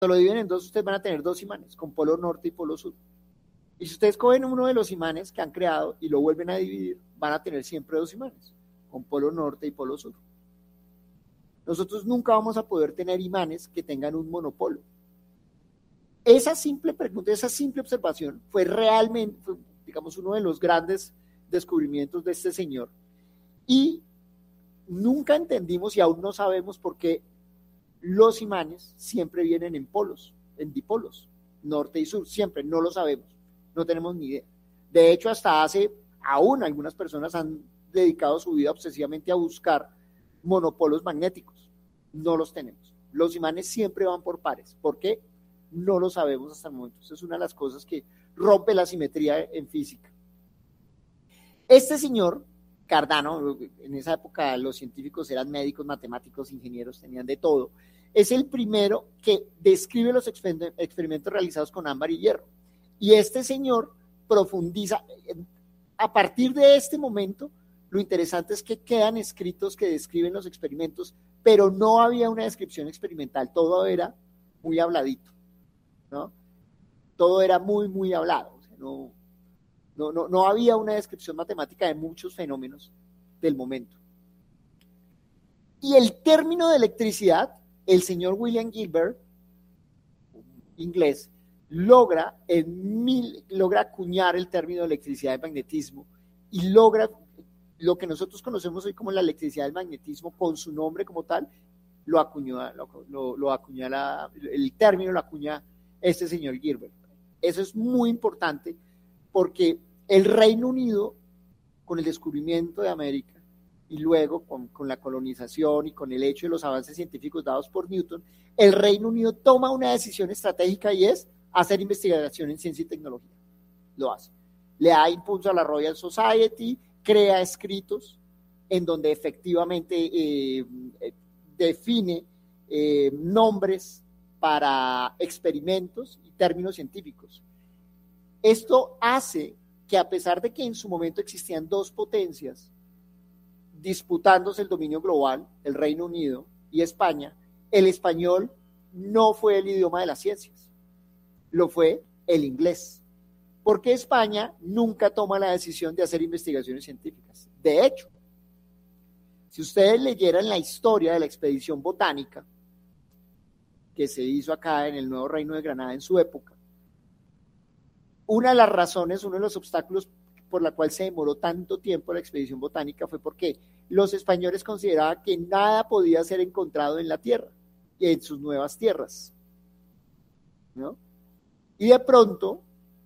lo dividen en dos, ustedes van a tener dos imanes, con polo norte y polo sur. Y si ustedes cogen uno de los imanes que han creado y lo vuelven a dividir, van a tener siempre dos imanes, con polo norte y polo sur. Nosotros nunca vamos a poder tener imanes que tengan un monopolo. Esa simple pregunta, esa simple observación fue realmente, digamos, uno de los grandes descubrimientos de este señor. Y nunca entendimos y aún no sabemos por qué los imanes siempre vienen en polos, en dipolos, norte y sur, siempre, no lo sabemos, no tenemos ni idea. De hecho, hasta aún algunas personas han dedicado su vida obsesivamente a buscar monopolos magnéticos, no los tenemos. Los imanes siempre van por pares, ¿por qué? No lo sabemos hasta el momento. Esa es una de las cosas que rompe la simetría en física. Este señor, Cardano, en esa época los científicos eran médicos, matemáticos, ingenieros, tenían de todo, es el primero que describe los experimentos realizados con ámbar y hierro. Y este señor profundiza. A partir de este momento, lo interesante es que quedan escritos que describen los experimentos, pero no había una descripción experimental, todo era muy habladito, ¿no? Todo era muy, muy hablado. O sea, no había una descripción matemática de muchos fenómenos del momento. Y el término de electricidad, el señor William Gilbert, inglés, logra acuñar el término de electricidad de magnetismo y logra lo que nosotros conocemos hoy como la electricidad del magnetismo, con su nombre como tal, el término lo acuña este señor Gilbert. Eso es muy importante porque el Reino Unido, con el descubrimiento de América y luego con la colonización y con el hecho de los avances científicos dados por Newton, el Reino Unido toma una decisión estratégica y es hacer investigación en ciencia y tecnología. Lo hace. Le da impulso a la Royal Society, crea escritos en donde efectivamente define nombres para experimentos y términos científicos. Esto hace que, a pesar de que en su momento existían dos potencias disputándose el dominio global, el Reino Unido y España, el español no fue el idioma de las ciencias, lo fue el inglés. Porque España nunca toma la decisión de hacer investigaciones científicas. De hecho, si ustedes leyeran la historia de la expedición botánica que se hizo acá en el Nuevo Reino de Granada en su época, una de las razones, uno de los obstáculos por la cual se demoró tanto tiempo la expedición botánica fue porque los españoles consideraban que nada podía ser encontrado en la tierra y en sus nuevas tierras, ¿no? Y de pronto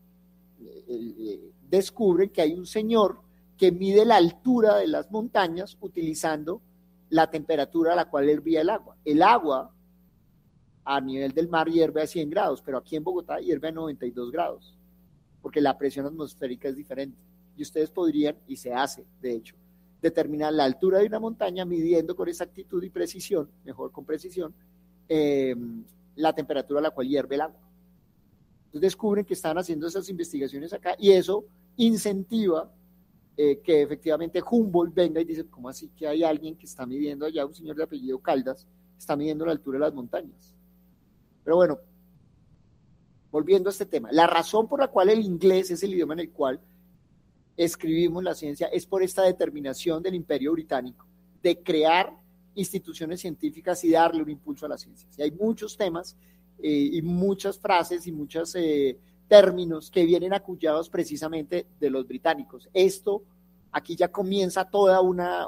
descubren que hay un señor que mide la altura de las montañas utilizando la temperatura a la cual hervía el agua. El agua a nivel del mar hierve a 100 grados, pero aquí en Bogotá hierve a 92 grados, porque la presión atmosférica es diferente. Y ustedes podrían, y se hace, de hecho, determinar la altura de una montaña midiendo con exactitud y precisión, mejor con precisión, la temperatura a la cual hierve el agua. Entonces descubren que están haciendo esas investigaciones acá y eso incentiva que efectivamente Humboldt venga y dice, ¿cómo así que hay alguien que está midiendo allá, un señor de apellido Caldas, está midiendo la altura de las montañas? Pero bueno, volviendo a este tema, la razón por la cual el inglés es el idioma en el cual escribimos la ciencia es por esta determinación del Imperio Británico de crear instituciones científicas y darle un impulso a las ciencias. Y hay muchos temas y muchas frases y muchos términos que vienen acuñados precisamente de los británicos. Esto, aquí ya comienza toda una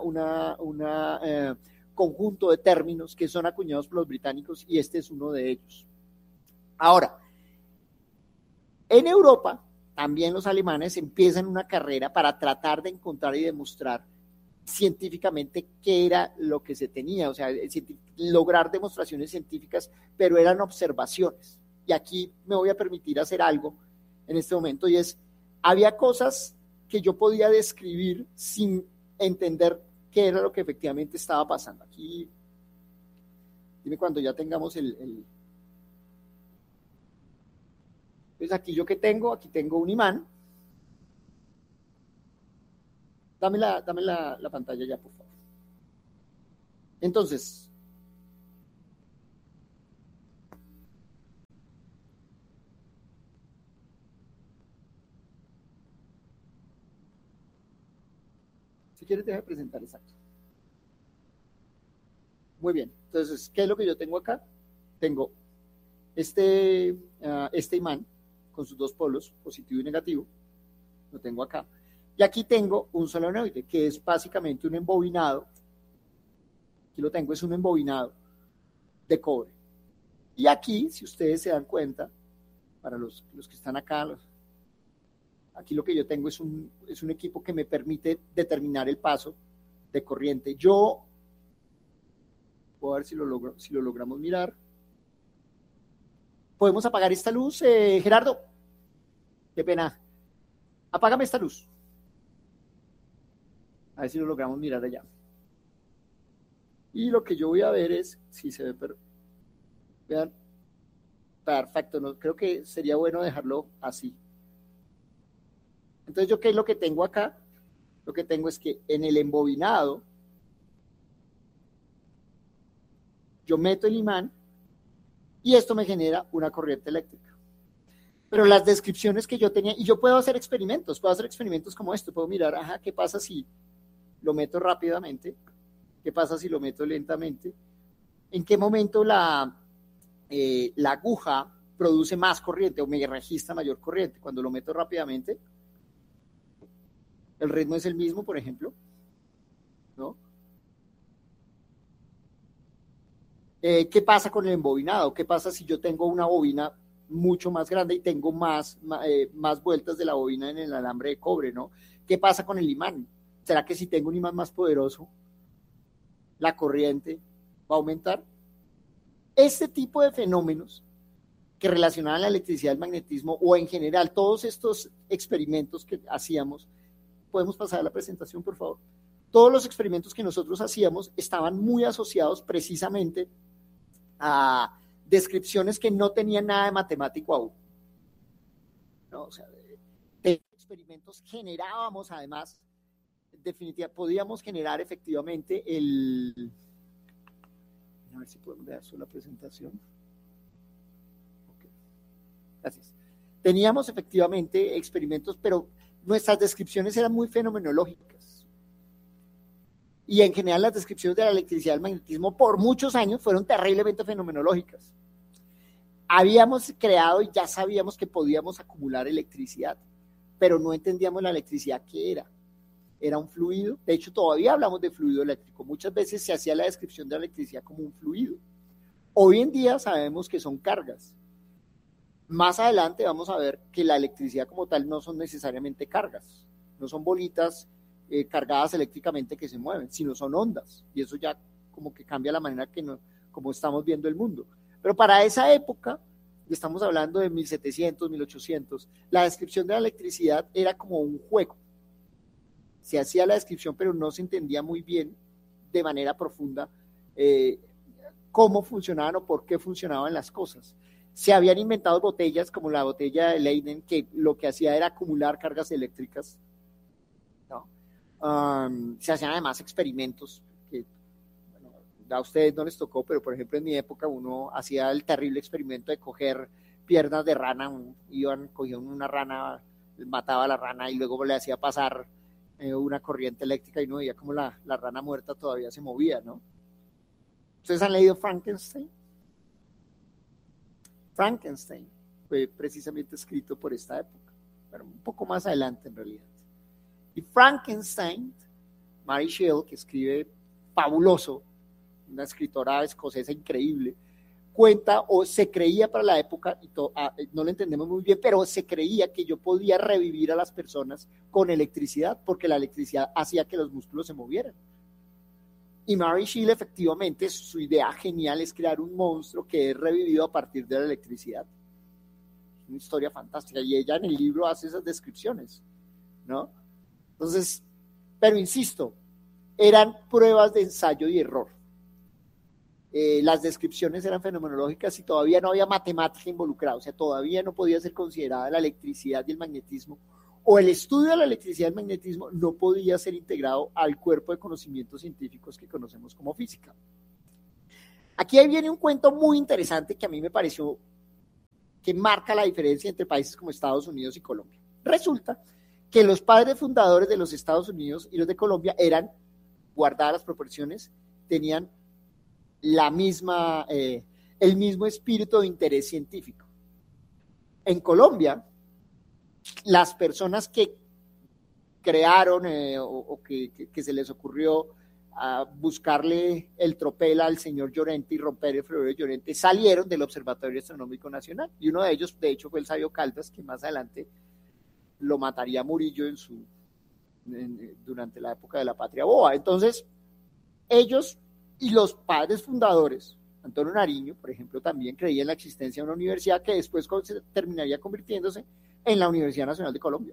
conjunto de términos que son acuñados por los británicos y este es uno de ellos. Ahora, en Europa, también los alemanes empiezan una carrera para tratar de encontrar y demostrar científicamente qué era lo que se tenía, o sea, lograr demostraciones científicas, pero eran observaciones. Y aquí me voy a permitir hacer algo en este momento, y es, había cosas que yo podía describir sin entender qué era lo que efectivamente estaba pasando. Aquí, dime cuando ya tengamos pues aquí yo que tengo, aquí tengo un imán. Dame la pantalla ya, por favor. Entonces, Si quieres, deja de presentar, exacto. Muy bien, entonces, ¿qué es lo que yo tengo acá? Tengo este imán con sus dos polos, positivo y negativo, lo tengo acá. Y aquí tengo un solenoide, que es básicamente un embobinado. Aquí lo tengo, es un embobinado de cobre. Y aquí, si ustedes se dan cuenta, para los que están acá, aquí lo que yo tengo es un equipo que me permite determinar el paso de corriente. Yo voy a ver si lo logramos mirar. ¿Podemos apagar esta luz, Gerardo? Qué pena. Apágame esta luz. A ver si lo logramos mirar allá. Y lo que yo voy a ver es si se ve, pero vean, perfecto, no, creo que sería bueno dejarlo así. Entonces, ¿yo qué es lo que tengo acá? Lo que tengo es que en el embobinado yo meto el imán y esto me genera una corriente eléctrica. Pero las descripciones que yo tenía, y yo puedo hacer experimentos como esto, puedo mirar, ajá, ¿qué pasa si lo meto rápidamente? ¿Qué pasa si lo meto lentamente? ¿En qué momento la aguja produce más corriente o me registra mayor corriente? Cuando lo meto rápidamente, el ritmo es el mismo, por ejemplo, ¿no? ¿Qué pasa con el embobinado? ¿Qué pasa si yo tengo una bobina mucho más grande y tengo más vueltas de la bobina en el alambre de cobre, ¿no? ¿Qué pasa con el imán? ¿Será que si tengo un imán más poderoso, la corriente va a aumentar? Este tipo de fenómenos que relacionaban la electricidad al magnetismo o en general todos estos experimentos que hacíamos, ¿podemos pasar a la presentación, por favor? Todos los experimentos que nosotros hacíamos estaban muy asociados precisamente a descripciones que no tenían nada de matemático aún. ¿No? O sea, de experimentos generábamos además, definitivamente, podíamos generar efectivamente a ver si podemos ver solo la presentación. Okay. Gracias. Teníamos efectivamente experimentos, pero nuestras descripciones eran muy fenomenológicas. Y en general las descripciones de la electricidad y el magnetismo por muchos años fueron terriblemente fenomenológicas. Habíamos creado y ya sabíamos que podíamos acumular electricidad, pero no entendíamos la electricidad qué era. Era un fluido. De hecho, todavía hablamos de fluido eléctrico. Muchas veces se hacía la descripción de la electricidad como un fluido. Hoy en día sabemos que son cargas. Más adelante vamos a ver que la electricidad como tal no son necesariamente cargas, no son bolitas cargadas eléctricamente que se mueven, sino son ondas. Y eso ya como que cambia la manera como estamos viendo el mundo. Pero para esa época, estamos hablando de 1700, 1800, la descripción de la electricidad era como un juego. Se hacía la descripción, pero no se entendía muy bien de manera profunda cómo funcionaban o por qué funcionaban las cosas. Se habían inventado botellas como la botella de Leyden, que lo que hacía era acumular cargas eléctricas, ¿no? Se hacían además experimentos que, bueno, a ustedes no les tocó, pero por ejemplo en mi época uno hacía el terrible experimento de coger piernas de rana, cogían una rana, mataba a la rana y luego le hacía pasar una corriente eléctrica y uno veía como la rana muerta todavía se movía, ¿no? ¿Ustedes han leído Frankenstein? Frankenstein fue precisamente escrito por esta época, pero un poco más adelante en realidad. Y Frankenstein, Mary Shelley, que escribe fabuloso, una escritora escocesa increíble, cuenta o se creía para la época, y no lo entendemos muy bien, pero se creía que yo podía revivir a las personas con electricidad, porque la electricidad hacía que los músculos se movieran. Y Mary Shelley, efectivamente, su idea genial es crear un monstruo que es revivido a partir de la electricidad. Es una historia fantástica, y ella en el libro hace esas descripciones, ¿no? Entonces, pero insisto, eran pruebas de ensayo y error. Las descripciones eran fenomenológicas y todavía no había matemática involucrada, o sea, todavía no podía ser considerada la electricidad y el magnetismo, o el estudio de la electricidad y el magnetismo no podía ser integrado al cuerpo de conocimientos científicos que conocemos como física. Aquí viene un cuento muy interesante que a mí me pareció que marca la diferencia entre países como Estados Unidos y Colombia. Resulta que los padres fundadores de los Estados Unidos y los de Colombia eran, guardadas las proporciones, tenían el mismo espíritu de interés científico. En Colombia, las personas que crearon o que se les ocurrió a buscarle el tropel al señor Llorente y romper el florero de Llorente salieron del Observatorio Astronómico Nacional, y uno de ellos, de hecho, fue el sabio Caldas, que más adelante lo mataría Murillo durante la época de la Patria Boba. Entonces, ellos y los padres fundadores, Antonio Nariño, por ejemplo, también creía en la existencia de una universidad que después terminaría convirtiéndose en la Universidad Nacional de Colombia.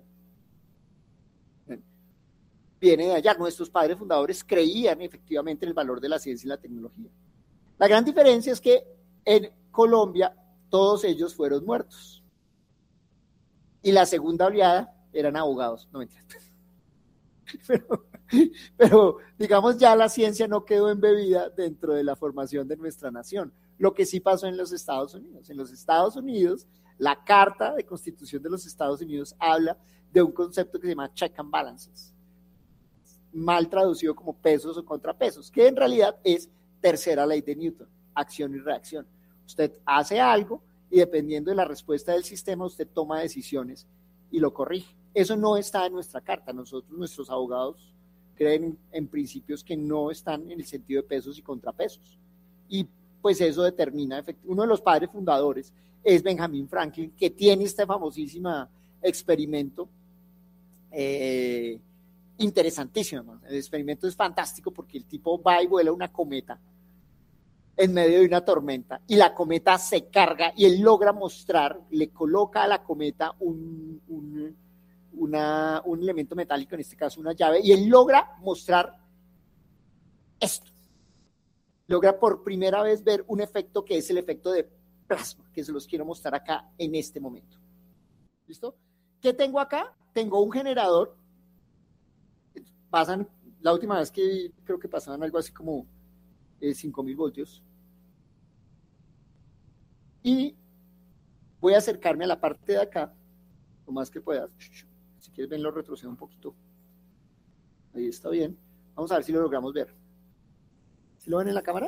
Viene de allá. Nuestros padres fundadores creían efectivamente en el valor de la ciencia y la tecnología. La gran diferencia es que en Colombia todos ellos fueron muertos. Y la segunda oleada eran abogados. No me entiendo. Pero digamos, ya la ciencia no quedó embebida dentro de la formación de nuestra nación. Lo que sí pasó en los Estados Unidos. En los Estados Unidos, la Carta de Constitución de los Estados Unidos habla de un concepto que se llama check and balances, mal traducido como pesos o contrapesos, que en realidad es tercera ley de Newton, acción y reacción. Usted hace algo y dependiendo de la respuesta del sistema, usted toma decisiones y lo corrige. Eso no está en nuestra carta. Nuestros abogados creen en principios que no están en el sentido de pesos y contrapesos. Y pues eso determina, uno de los padres fundadores es Benjamin Franklin, que tiene este famosísimo experimento interesantísimo. El experimento es fantástico porque el tipo va y vuela una cometa en medio de una tormenta y la cometa se carga y él logra mostrar, le coloca a la cometa un elemento metálico, en este caso una llave, y él logra mostrar esto. Logra por primera vez ver un efecto que es el efecto de plasma, que se los quiero mostrar acá en este momento. ¿Listo? ¿Qué tengo acá? Tengo un generador. La última vez que creo que pasaban algo así como 5.000 voltios. Y voy a acercarme a la parte de acá, lo más que pueda. Si quieres ven, lo retrocedo un poquito. Ahí está bien. Vamos a ver si lo logramos ver. ¿Sí lo ven en la cámara?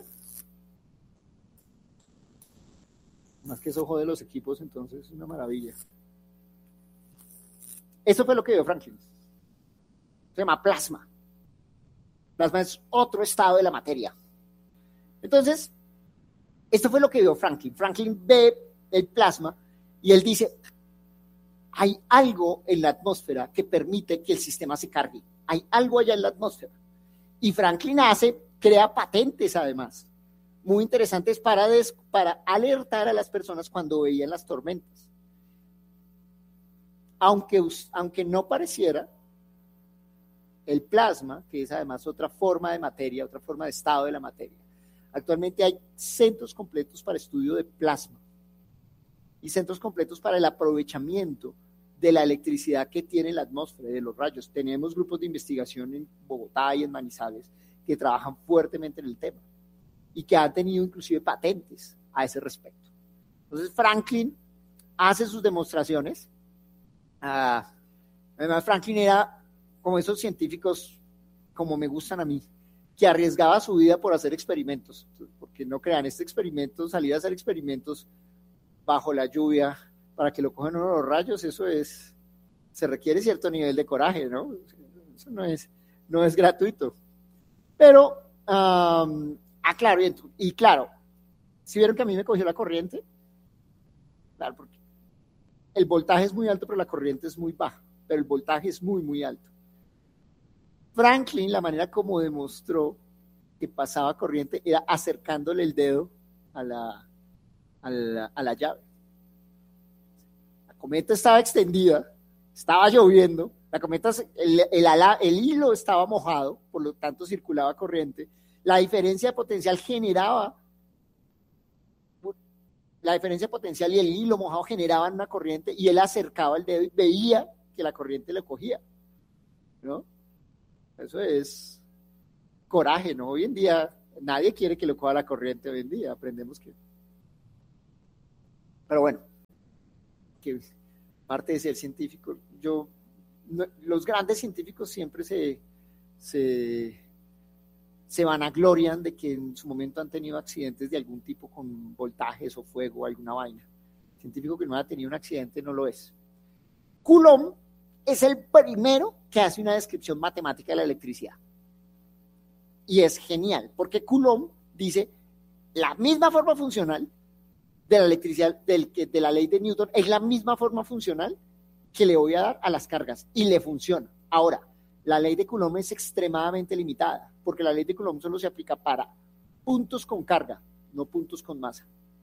Más que eso jode los equipos, entonces es una maravilla. Eso fue lo que vio Franklin. Se llama plasma. Plasma es otro estado de la materia. Entonces, esto fue lo que vio Franklin. Franklin ve el plasma y él dice, hay algo en la atmósfera que permite que el sistema se cargue. Hay algo allá en la atmósfera. Y Franklin crea patentes además, muy interesantes para alertar a las personas cuando veían las tormentas. Aunque no pareciera, el plasma, que es además otra forma de materia, otra forma de estado de la materia. Actualmente hay centros completos para estudio de plasma y centros completos para el aprovechamiento de la electricidad que tiene la atmósfera, de los rayos. Tenemos grupos de investigación en Bogotá y en Manizales que trabajan fuertemente en el tema y que han tenido inclusive patentes a ese respecto. Entonces Franklin hace sus demostraciones. Además Franklin era como esos científicos, como me gustan a mí, que arriesgaba su vida por hacer experimentos, porque no crean, salir a hacer experimentos bajo la lluvia para que lo cojan uno los rayos, se requiere cierto nivel de coraje, ¿no? Eso no es gratuito. Pero, claro, y claro, ¿sí vieron que a mí me cogió la corriente? Claro, porque el voltaje es muy alto, pero la corriente es muy baja, pero el voltaje es muy, muy alto. Franklin, la manera como demostró que pasaba corriente era acercándole el dedo a la llave. La cometa estaba extendida, estaba lloviendo, la cometa, el hilo estaba mojado, por lo tanto circulaba corriente. La diferencia potencial y el hilo mojado generaban una corriente y él acercaba el dedo y veía que la corriente le cogía, ¿no? Eso es coraje, ¿no? Hoy en día nadie quiere que lo coja la corriente, hoy en día aprendemos que... Pero bueno, que parte de ser científico, yo los grandes científicos siempre se vanaglorian de que en su momento han tenido accidentes de algún tipo con voltajes o fuego o alguna vaina. El científico que no haya tenido un accidente no lo es. Coulomb es el primero que hace una descripción matemática de la electricidad. Y es genial, porque Coulomb dice la misma forma funcional de la electricidad, de la ley de Newton, es la misma forma funcional que le voy a dar a las cargas, y le funciona. Ahora, la ley de Coulomb es extremadamente limitada, porque la ley de Coulomb solo se aplica para puntos con carga, no puntos con masa.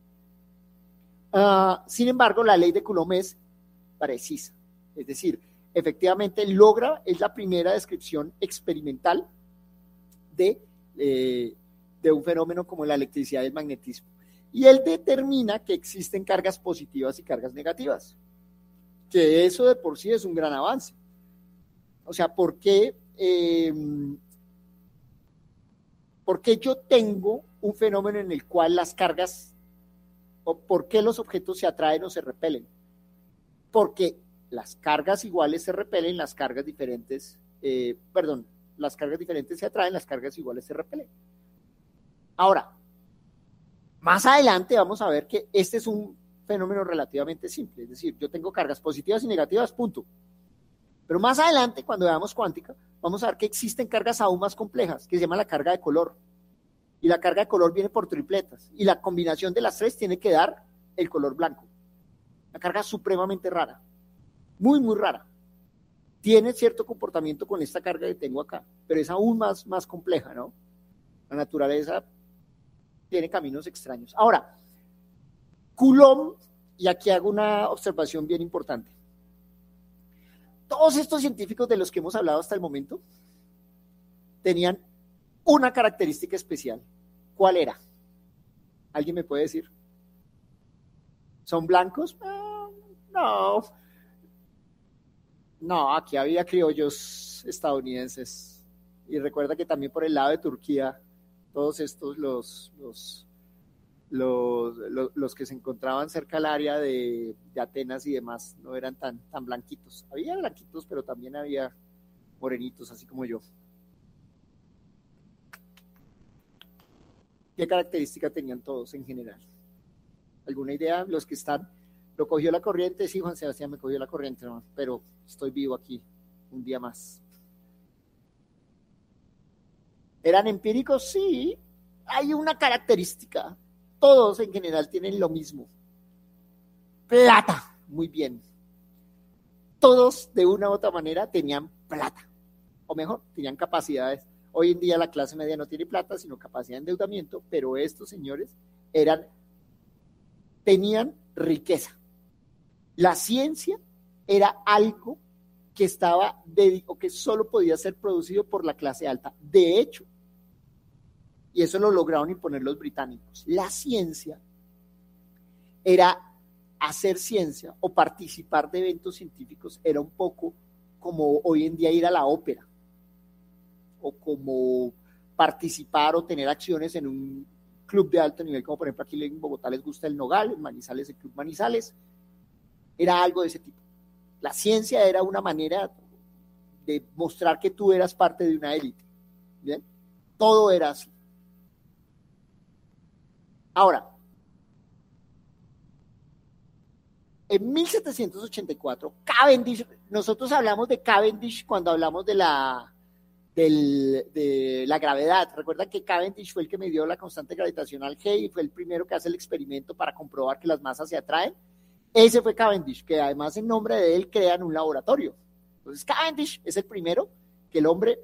Sin embargo, la ley de Coulomb es precisa, es decir, efectivamente es la primera descripción experimental de un fenómeno como la electricidad y el magnetismo. Y él determina que existen cargas positivas y cargas negativas, que eso de por sí es un gran avance. O sea, ¿por qué yo tengo un fenómeno en el cual las cargas, o por qué los objetos se atraen o se repelen? Porque las cargas iguales se repelen, las cargas diferentes se atraen, las cargas iguales se repelen. Ahora, más adelante vamos a ver que este es un fenómeno relativamente simple, es decir, yo tengo cargas positivas y negativas, punto. Pero más adelante, cuando veamos cuántica, vamos a ver que existen cargas aún más complejas, que se llama la carga de color. Y la carga de color viene por tripletas, y la combinación de las tres tiene que dar el color blanco. Una carga supremamente rara, muy, muy rara. Tiene cierto comportamiento con esta carga que tengo acá, pero es aún más compleja, ¿no? La naturaleza tiene caminos extraños. Ahora, Coulomb, y aquí hago una observación bien importante. Todos estos científicos de los que hemos hablado hasta el momento tenían una característica especial. ¿Cuál era? ¿Alguien me puede decir? ¿Son blancos? No, aquí había criollos estadounidenses. Y recuerda que también por el lado de Turquía, todos estos, los que se encontraban cerca del área de Atenas y demás, no eran tan blanquitos. Había blanquitos, pero también había morenitos, así como yo. ¿Qué característica tenían todos en general? ¿Alguna idea? Los que están, ¿lo cogió la corriente? Sí, Juan Sebastián, me cogió la corriente, ¿no? Pero estoy vivo aquí un día más. ¿Eran empíricos? Sí. Hay una característica. Todos en general tienen lo mismo. Plata. Muy bien. Todos de una u otra manera tenían plata. O mejor, tenían capacidades. Hoy en día la clase media no tiene plata, sino capacidad de endeudamiento, pero estos señores tenían riqueza. La ciencia era algo que que solo podía ser producido por la clase alta. De hecho, y eso lo lograron imponer los británicos, la ciencia era hacer ciencia o participar de eventos científicos, era un poco como hoy en día ir a la ópera, o como participar o tener acciones en un club de alto nivel, como por ejemplo aquí en Bogotá les gusta el Nogal, en Manizales el Club Manizales, era algo de ese tipo. La ciencia era una manera de mostrar que tú eras parte de una élite, ¿bien? Todo era así. Ahora, en 1784, Cavendish, nosotros hablamos de Cavendish cuando hablamos de la gravedad. Recuerda que Cavendish fue el que midió la constante gravitacional G y fue el primero que hace el experimento para comprobar que las masas se atraen. Ese fue Cavendish, que además en nombre de él crean un laboratorio. Entonces Cavendish es el primero que el hombre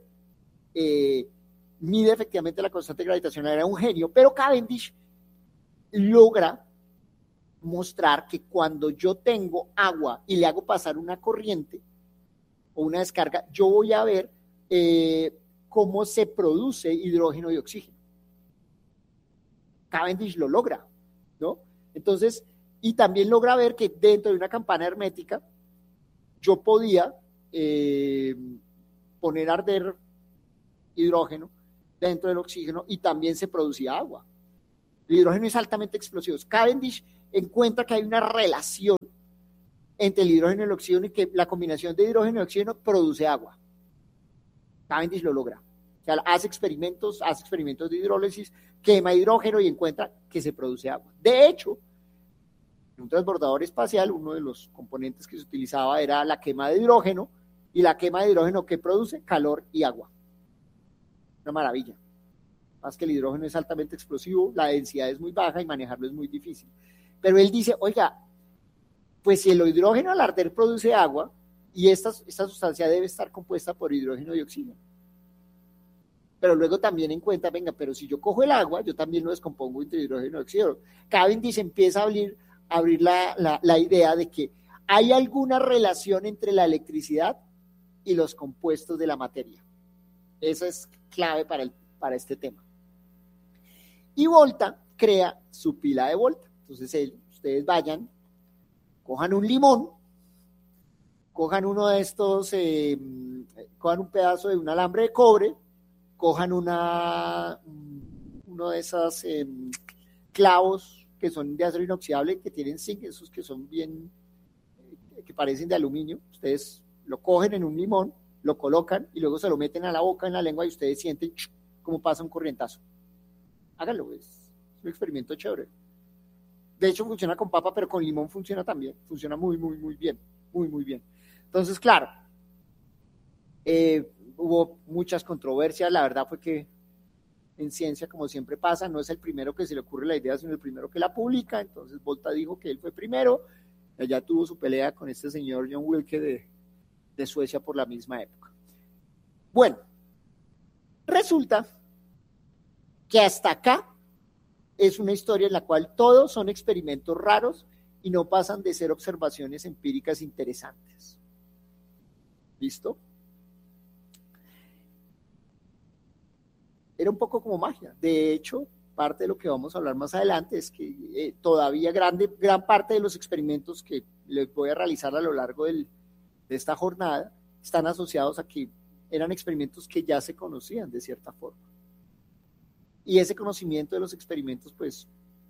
mide efectivamente la constante gravitacional, era un genio, pero Cavendish logra mostrar que cuando yo tengo agua y le hago pasar una corriente o una descarga, yo voy a ver cómo se produce hidrógeno y oxígeno. Cavendish lo logra, ¿no? Entonces, y también logra ver que dentro de una campana hermética yo podía poner a arder hidrógeno dentro del oxígeno y también se producía agua. El hidrógeno es altamente explosivo. Cavendish encuentra que hay una relación entre el hidrógeno y el oxígeno y que la combinación de hidrógeno y oxígeno produce agua. Cavendish lo logra. O sea, hace experimentos de hidrólisis, quema hidrógeno y encuentra que se produce agua. De hecho, en un transbordador espacial, uno de los componentes que se utilizaba era la quema de hidrógeno, y la quema de hidrógeno que produce calor y agua. Una maravilla. Más que el hidrógeno es altamente explosivo, la densidad es muy baja y manejarlo es muy difícil. Pero él dice, oiga, pues si el hidrógeno al arder produce agua, y esta sustancia debe estar compuesta por hidrógeno y oxígeno. Pero luego también en cuenta, venga, pero si yo cojo el agua, yo también lo descompongo entre hidrógeno y oxígeno. Cavendish empieza a abrir la idea de que hay alguna relación entre la electricidad y los compuestos de la materia. Eso es clave para este tema. Y Volta crea su pila de Volta. Entonces, ustedes vayan, cojan un limón, cojan uno de estos, cojan un pedazo de un alambre de cobre, cojan uno de esos clavos que son de acero inoxidable, que tienen zinc, esos que son bien, que parecen de aluminio. Ustedes lo cogen en un limón, lo colocan y luego se lo meten a la boca, en la lengua, y ustedes sienten cómo pasa un corrientazo. Háganlo, es un experimento chévere. De hecho, funciona con papa, pero con limón funciona también. Funciona muy, muy, muy bien. Muy, muy bien. Entonces, claro, hubo muchas controversias. La verdad fue que en ciencia, como siempre pasa, no es el primero que se le ocurre la idea, sino el primero que la publica. Entonces, Volta dijo que él fue primero. Ella tuvo su pelea con este señor John Wilke de Suecia por la misma época. Bueno, resulta que hasta acá es una historia en la cual todos son experimentos raros y no pasan de ser observaciones empíricas interesantes. ¿Listo? Era un poco como magia. De hecho, parte de lo que vamos a hablar más adelante es que todavía gran parte de los experimentos que les voy a realizar a lo largo de esta jornada están asociados a que eran experimentos que ya se conocían de cierta forma. Y ese conocimiento de los experimentos, pues,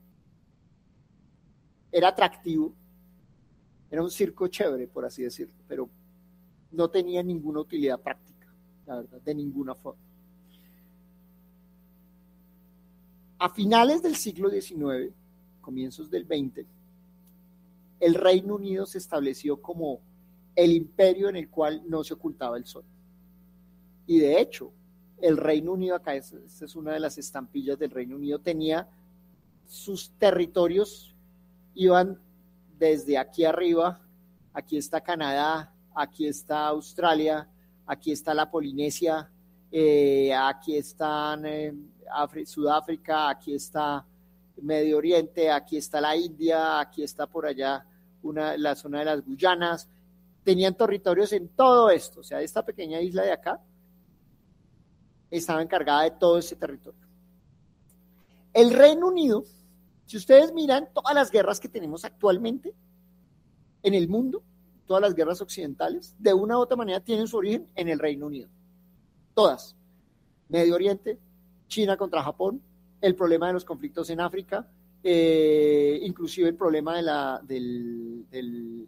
era atractivo, era un circo chévere, por así decirlo, pero no tenía ninguna utilidad práctica, la verdad, de ninguna forma. A finales del siglo XIX, comienzos del XX, el Reino Unido se estableció como el imperio en el cual no se ocultaba el sol. Y de hecho, el Reino Unido, acá esta es una de las estampillas del Reino Unido, tenía sus territorios, iban desde aquí arriba, aquí está Canadá, aquí está Australia, aquí está la Polinesia, aquí están Sudáfrica, aquí está Medio Oriente, aquí está la India, aquí está por allá la zona de las Guyanas. Tenían territorios en todo esto, o sea, esta pequeña isla de acá estaba encargada de todo ese territorio. El Reino Unido, si ustedes miran todas las guerras que tenemos actualmente en el mundo, todas las guerras occidentales, de una u otra manera tienen su origen en el Reino Unido. Todas. Medio Oriente, China contra Japón, el problema de los conflictos en África, inclusive el problema de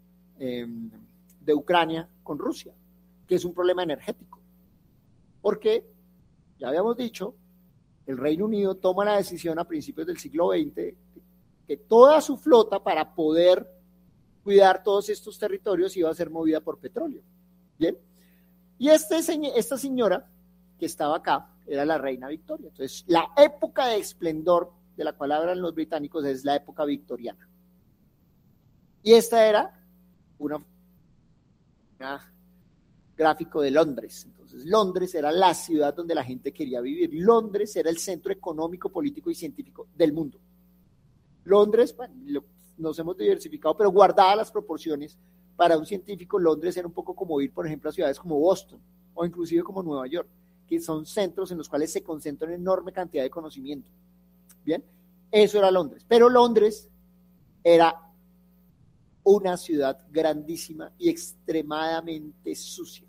Ucrania con Rusia, que es un problema energético. Porque, ya habíamos dicho, el Reino Unido toma la decisión a principios del siglo XX que toda su flota, para poder cuidar todos estos territorios, iba a ser movida por petróleo. ¿Bien? Y esta señora que estaba acá era la reina Victoria. Entonces, la época de esplendor de la cual hablan los británicos es la época victoriana. Y esta era una gráfico de Londres. Entonces, Londres era la ciudad donde la gente quería vivir. Londres era el centro económico, político y científico del mundo. Londres, bueno, nos hemos diversificado, pero guardadas las proporciones, para un científico, Londres era un poco como ir, por ejemplo, a ciudades como Boston o inclusive como Nueva York, que son centros en los cuales se concentra una enorme cantidad de conocimiento. Bien, eso era Londres. Pero Londres era una ciudad grandísima y extremadamente sucia.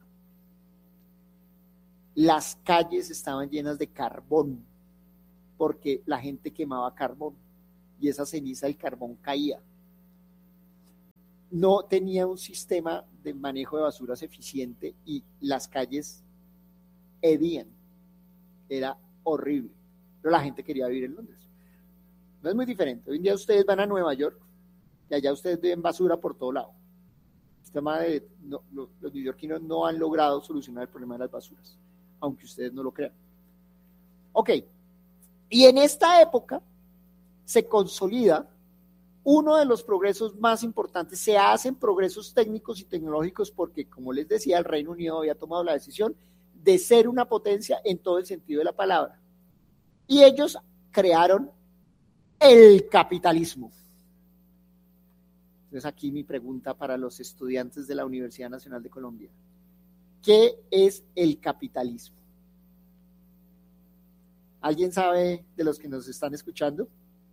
Las calles estaban llenas de carbón, porque la gente quemaba carbón y esa ceniza del carbón caía. no tenía un sistema de manejo de basuras eficiente y las calles hedían. Era horrible. Pero la gente quería vivir en Londres. No es muy diferente. Hoy en día ustedes van a Nueva York y allá ustedes ven basura por todo lado. Los neoyorquinos no han logrado solucionar el problema de las basuras, aunque ustedes no lo crean. Ok. Y en esta época se consolida uno de los progresos más importantes. Se hacen progresos técnicos y tecnológicos porque, como les decía, el Reino Unido había tomado la decisión de ser una potencia en todo el sentido de la palabra. Y ellos crearon el capitalismo. Entonces aquí mi pregunta para los estudiantes de la Universidad Nacional de Colombia. ¿Qué es el capitalismo? ¿Alguien sabe de los que nos están escuchando?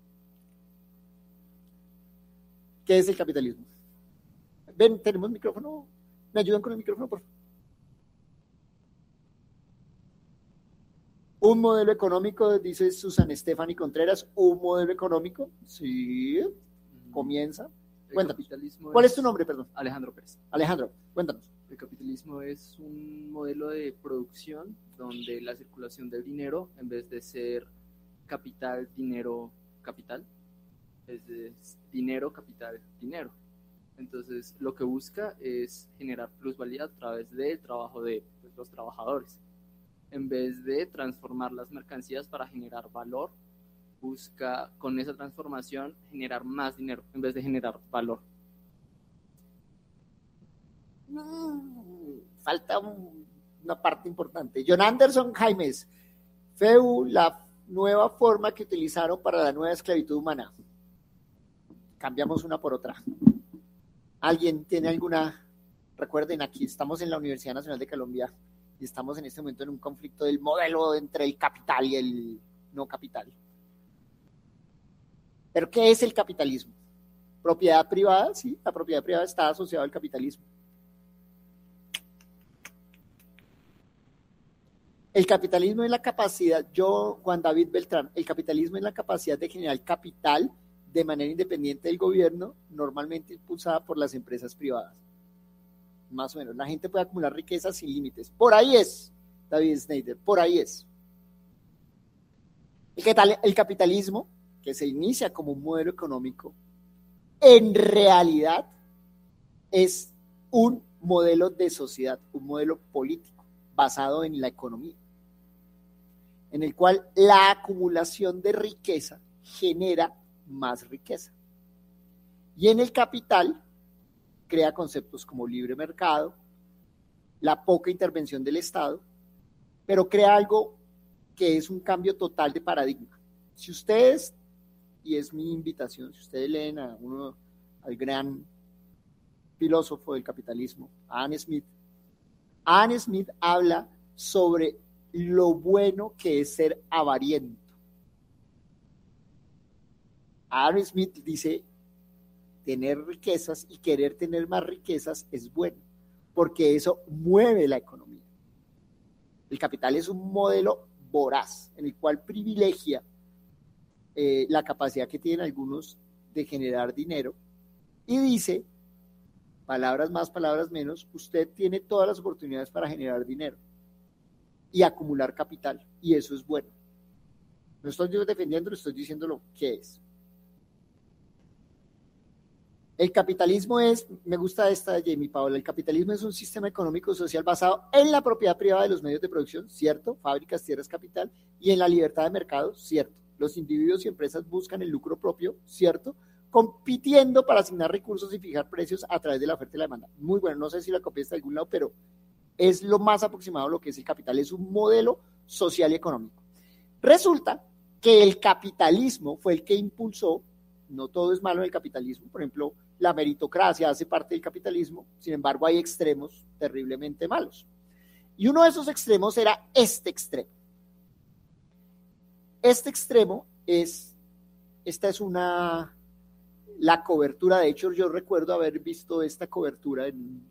¿Qué es el capitalismo? Ven, tenemos micrófono. ¿Me ayudan con el micrófono, por favor? Un modelo económico, dice Susan Stephanie Contreras. ¿Un modelo económico? Sí. Comienza. Cuéntanos. ¿Cuál es tu nombre, perdón? Alejandro Pérez. Alejandro, cuéntanos. El capitalismo es un modelo de producción donde la circulación del dinero, en vez de ser capital, dinero, capital, es dinero, capital, dinero. Entonces, lo que busca es generar plusvalía a través del trabajo de los trabajadores. En vez de transformar las mercancías para generar valor, busca con esa transformación generar más dinero en vez de generar valor. Falta una parte importante. John Anderson Jaimes, FEU, la nueva forma que utilizaron para la nueva esclavitud humana. Cambiamos una por otra. ¿Alguien tiene alguna? Recuerden, aquí estamos en la Universidad Nacional de Colombia y estamos en este momento en un conflicto del modelo entre el capital y el no capital. ¿Pero qué es el capitalismo? ¿Propiedad privada? Sí, la propiedad privada está asociada al capitalismo. El capitalismo es la capacidad, Juan David Beltrán, el capitalismo es la capacidad de generar capital de manera independiente del gobierno, normalmente impulsada por las empresas privadas. Más o menos, la gente puede acumular riquezas sin límites. Por ahí es, David Snyder, por ahí es. El capitalismo, que se inicia como un modelo económico, en realidad es un modelo de sociedad, un modelo político basado en la economía, en el cual la acumulación de riqueza genera más riqueza. Y en el capital crea conceptos como libre mercado, la poca intervención del Estado, pero crea algo que es un cambio total de paradigma. Si ustedes, y es mi invitación, si ustedes leen al gran filósofo del capitalismo, Adam Smith habla sobre lo bueno que es ser avariento. Adam Smith dice, tener riquezas y querer tener más riquezas es bueno, porque eso mueve la economía. El capital es un modelo voraz, en el cual privilegia la capacidad que tienen algunos de generar dinero y dice, palabras más, palabras menos, usted tiene todas las oportunidades para generar dinero y acumular capital, y eso es bueno. No estoy yo defendiendo, estoy diciendo lo que es. El capitalismo es, me gusta esta de Jamie Paola, el capitalismo es un sistema económico social basado en la propiedad privada de los medios de producción, cierto, fábricas, tierras, capital, y en la libertad de mercado, cierto. Los individuos y empresas buscan el lucro propio, cierto, compitiendo para asignar recursos y fijar precios a través de la oferta y la demanda. Muy bueno, no sé si la copiaste de algún lado, pero es lo más aproximado a lo que es el capital, es un modelo social y económico. Resulta que el capitalismo fue el que impulsó, no todo es malo en el capitalismo, por ejemplo, la meritocracia hace parte del capitalismo, sin embargo hay extremos terriblemente malos. Y uno de esos extremos era este extremo. Este extremo esta es la cobertura, de hecho yo recuerdo haber visto esta cobertura en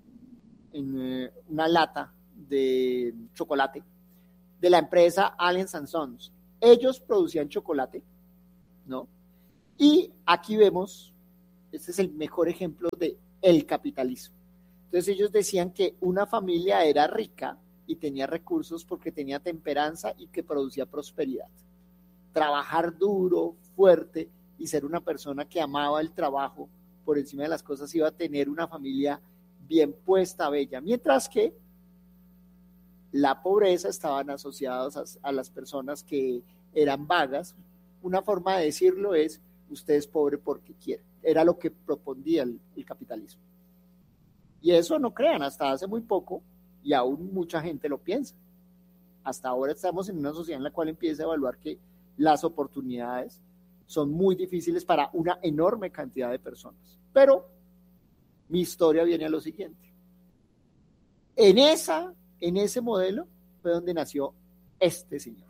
una lata de chocolate de la empresa Allen & Sons. Ellos producían chocolate, ¿no? Y aquí vemos Este es el mejor ejemplo de el capitalismo. Entonces ellos decían que una familia era rica y tenía recursos porque tenía temperanza y que producía prosperidad. Trabajar duro, fuerte y ser una persona que amaba el trabajo por encima de las cosas iba a tener una familia bien puesta, bella. Mientras que la pobreza estaban asociados a las personas que eran vagas. Una forma de decirlo es, usted es pobre porque quiere. Era lo que proponía el capitalismo. Y eso no crean, hasta hace muy poco, y aún mucha gente lo piensa. Hasta ahora estamos en una sociedad en la cual empieza a evaluar que las oportunidades son muy difíciles para una enorme cantidad de personas. Pero mi historia viene a lo siguiente. En ese modelo fue donde nació este señor.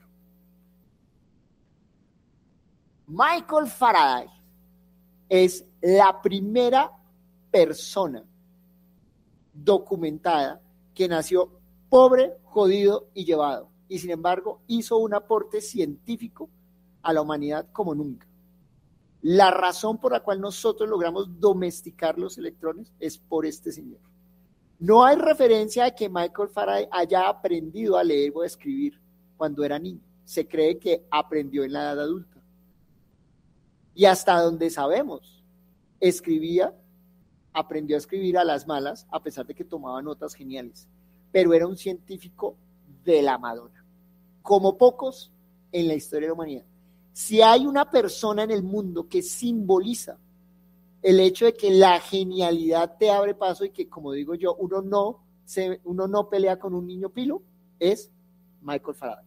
Michael Faraday es la primera persona documentada que nació pobre, jodido y llevado, y sin embargo hizo un aporte científico a la humanidad como nunca. La razón por la cual nosotros logramos domesticar los electrones es por este señor. No hay referencia de que Michael Faraday haya aprendido a leer o a escribir cuando era niño. Se cree que aprendió en la edad adulta. Y hasta donde sabemos, aprendió a escribir a las malas, a pesar de que tomaba notas geniales. Pero era un científico de la Madonna, como pocos en la historia de la humanidad. Si hay una persona en el mundo que simboliza el hecho de que la genialidad te abre paso y que, como digo yo, uno no pelea con un niño pilo, es Michael Faraday.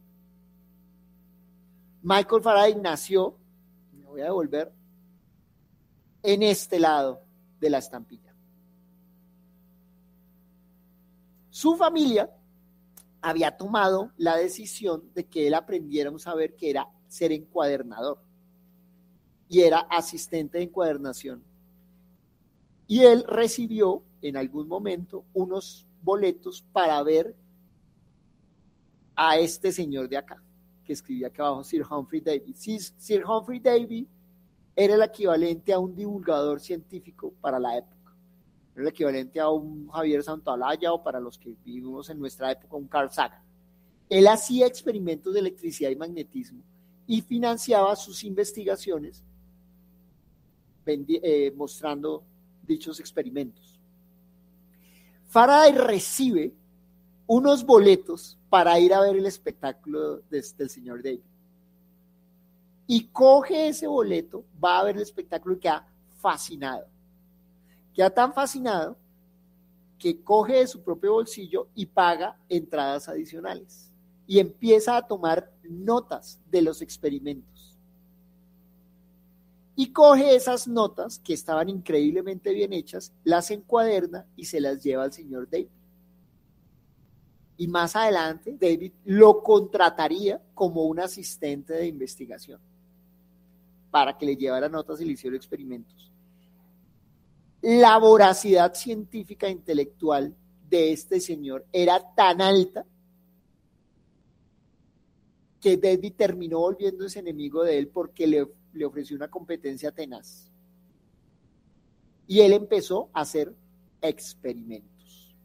Michael Faraday nació, me voy a devolver, en este lado de la estampilla. Su familia había tomado la decisión de que él aprendiera un saber que era ser encuadernador y era asistente de encuadernación. Y él recibió en algún momento unos boletos para ver a este señor de acá, que escribía aquí abajo, Sir Humphrey Davy. Sir Humphrey Davy era el equivalente a un divulgador científico para la época. Era el equivalente a un Javier Santolaya o para los que vivimos en nuestra época, un Carl Sagan. Él hacía experimentos de electricidad y magnetismo y financiaba sus investigaciones mostrando dichos experimentos. Faraday recibe unos boletos para ir a ver el espectáculo del señor Davy. Y coge ese boleto, va a ver el espectáculo y queda fascinado. Queda tan fascinado que coge de su propio bolsillo y paga entradas adicionales. Y empieza a tomar notas de los experimentos. Y coge esas notas, que estaban increíblemente bien hechas, las encuaderna y se las lleva al señor David. Y más adelante, David lo contrataría como un asistente de investigación para que le llevara notas y le hiciera experimentos. La voracidad científica e intelectual de este señor era tan alta que David terminó volviéndose enemigo de él porque le ofreció una competencia tenaz. Y él empezó a hacer experimentos.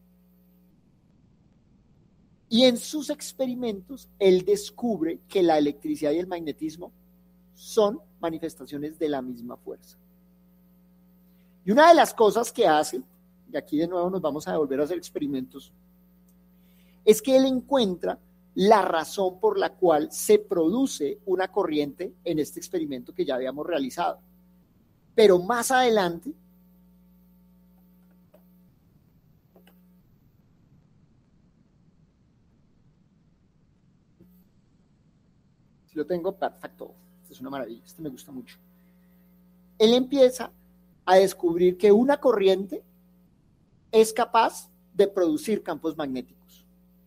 Y en sus experimentos, él descubre que la electricidad y el magnetismo son manifestaciones de la misma fuerza. Y una de las cosas que hace, y aquí de nuevo nos vamos a volver a hacer experimentos, es que él encuentra la razón por la cual se produce una corriente en este experimento que ya habíamos realizado. Pero más adelante, si lo tengo, perfecto, esto es una maravilla, este me gusta mucho. Él empieza a descubrir que una corriente es capaz de producir campos magnéticos.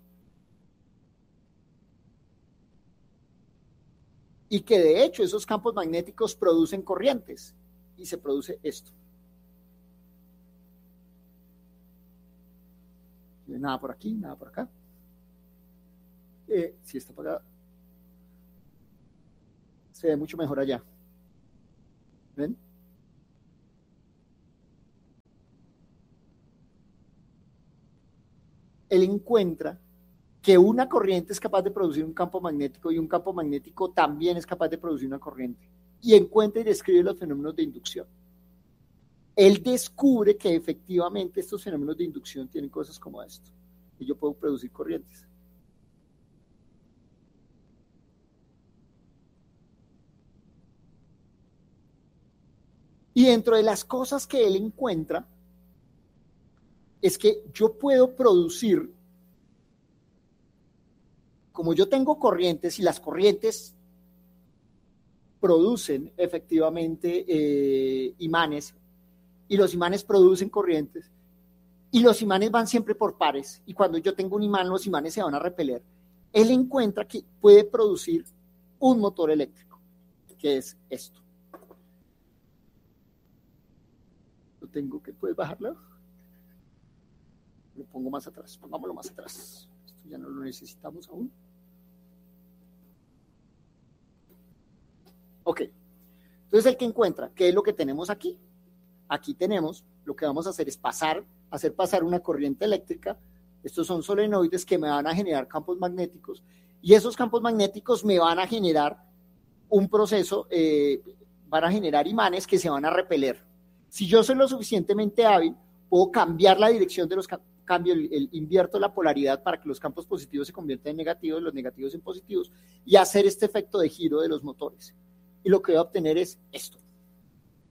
Y que de hecho esos campos magnéticos producen corrientes y se produce esto. Nada por aquí, nada por acá. Si está por acá, se ve mucho mejor allá. ¿Ven? él encuentra que una corriente es capaz de producir un campo magnético y un campo magnético también es capaz de producir una corriente. Y encuentra y describe los fenómenos de inducción. Él descubre que efectivamente estos fenómenos de inducción tienen cosas como esto. Y yo puedo producir corrientes. Y dentro de las cosas que él encuentra es que yo puedo producir, como yo tengo corrientes y las corrientes producen efectivamente imanes y los imanes producen corrientes y los imanes van siempre por pares y cuando yo tengo un imán los imanes se van a repeler. Él encuentra que puede producir un motor eléctrico, que es esto. Lo tengo que, ¿puedes bajarlo? Lo pongo más atrás, pongámoslo más atrás. Esto ya no lo necesitamos aún. Ok, entonces el que encuentra, ¿qué es lo que tenemos aquí? Aquí tenemos, lo que vamos a hacer es hacer pasar una corriente eléctrica. Estos son solenoides que me van a generar campos magnéticos y esos campos magnéticos me van a generar un proceso, van a generar imanes que se van a repeler. Si yo soy lo suficientemente hábil, puedo cambiar la dirección de los cambios, invierto la polaridad para que los campos positivos se conviertan en negativos, los negativos en positivos y hacer este efecto de giro de los motores. Y lo que voy a obtener es esto.